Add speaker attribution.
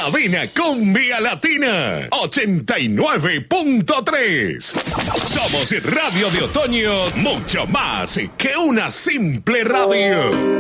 Speaker 1: Cabina Cumbia Latina 89.3. Somos Radio de Otoño, mucho más que una simple radio.